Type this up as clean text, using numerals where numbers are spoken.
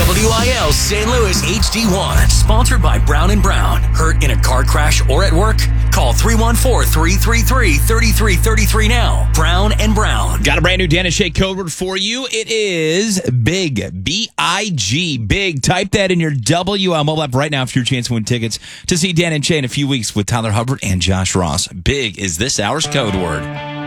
WIL St. Louis HD1. Sponsored by Brown & Brown. Hurt in a car crash or at work? Call 314-333-3333 now. Brown & Brown. Got a brand new Dan and Shay code word for you. It is BIG. B-I-G. BIG. Type that in your WIL mobile app right now for your chance to win tickets to see Dan and Shay in a few weeks with Tyler Hubbard and Josh Ross. BIG is this hour's code word.